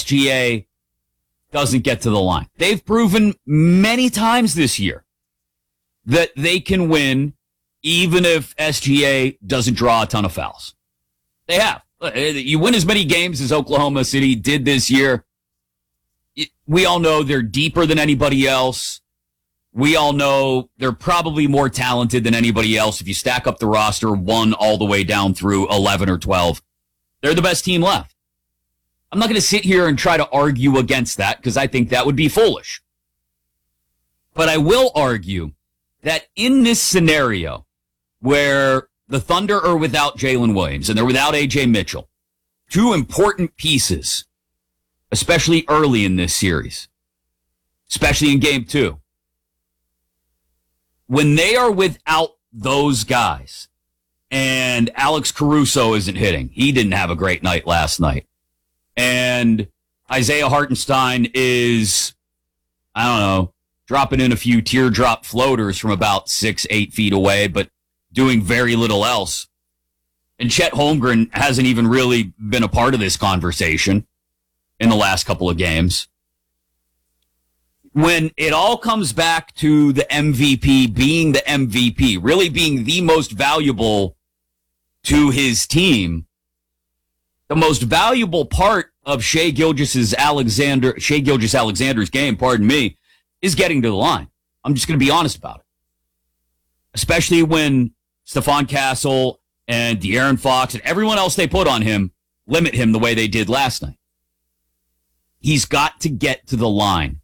SGA doesn't get to the line. They've proven many times this year that they can win even if SGA doesn't draw a ton of fouls. They have. You win as many games as Oklahoma City did this year. We all know they're deeper than anybody else. We all know they're probably more talented than anybody else. If you stack up the roster 1 all the way down through 11 or 12, they're the best team left. I'm not going to sit here and try to argue against that because I think that would be foolish. But I will argue that in this scenario where the Thunder are without Jalen Williams and they're without A.J. Mitchell, 2 important pieces, especially early in this series, especially in Game 2. When they are without those guys, and Alex Caruso isn't hitting, he didn't have a great night last night, and Isaiah Hartenstein is, I don't know, dropping in a few teardrop floaters from about 6-8 feet away, but doing very little else. And Chet Holmgren hasn't even really been a part of this conversation in the last couple of games. When it all comes back to the MVP being the MVP, really being the most valuable to his team, the most valuable part of Shai Gilgeous-Alexander's game, is getting to the line. I'm just going to be honest about it. Especially when Stephon Castle and De'Aaron Fox and everyone else they put on him limit him the way they did last night. He's got to get to the line.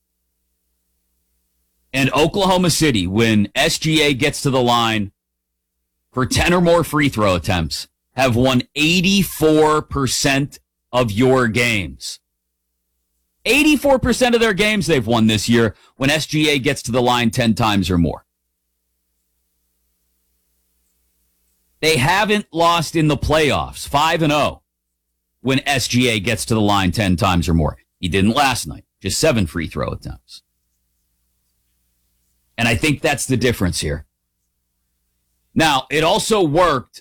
And Oklahoma City, when SGA gets to the line for 10 or more free throw attempts, have won 84% of your games. 84% of their games they've won this year when SGA gets to the line 10 times or more. They haven't lost in the playoffs, 5-0, when SGA gets to the line 10 times or more. He didn't last night, just 7 free throw attempts. And I think that's the difference here. Now, it also worked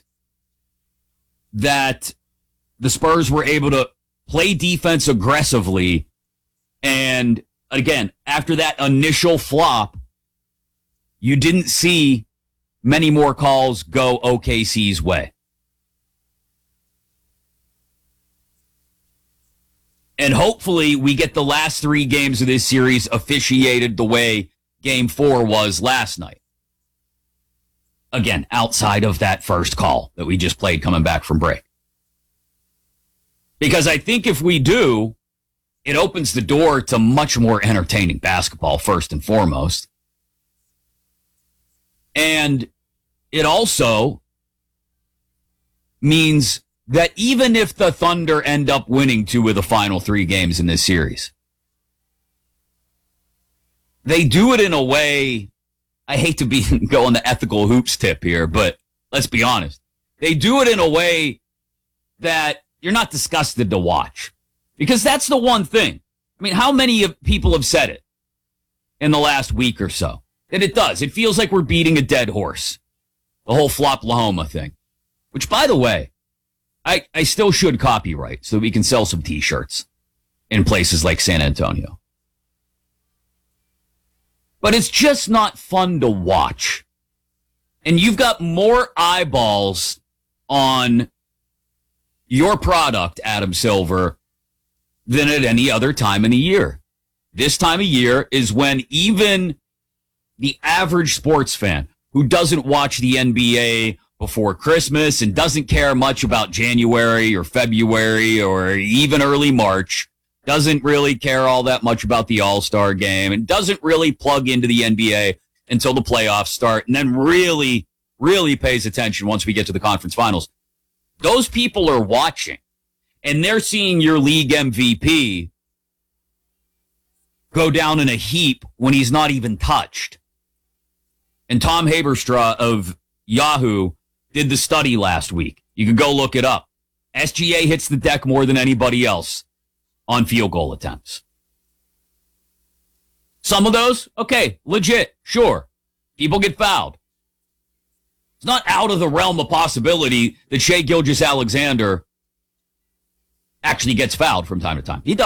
that the Spurs were able to play defense aggressively. And again, after that initial flop, you didn't see many more calls go OKC's way. And hopefully we get the last 3 games of this series officiated the way Game 4 was last night. Again, outside of that first call that we just played coming back from break. Because I think if we do, it opens the door to much more entertaining basketball, first and foremost. And it also means that even if the Thunder end up winning 2 of the final 3 games in this series, they do it in a way, I hate to be go on the ethical hoops tip here, but let's be honest. They do it in a way that you're not disgusted to watch. Because that's the one thing. I mean, how many people have said it in the last week or so? And it does. It feels like we're beating a dead horse. The whole Floplahoma thing. Which, by the way, I still should copyright so that we can sell some T-shirts in places like San Antonio. But it's just not fun to watch. And you've got more eyeballs on your product, Adam Silver, than at any other time in the year. This time of year is when even the average sports fan who doesn't watch the NBA before Christmas and doesn't care much about January or February or even early March, doesn't really care all that much about the All-Star game, and doesn't really plug into the NBA until the playoffs start, and then really, really pays attention once we get to the conference finals. Those people are watching, and they're seeing your league MVP go down in a heap when he's not even touched. And Tom Haberstra of Yahoo did the study last week. You can go look it up. SGA hits the deck more than anybody else on field goal attempts. Some of those, okay, legit, sure. People get fouled. It's not out of the realm of possibility that Shai Gilgeous-Alexander actually gets fouled from time to time. He does.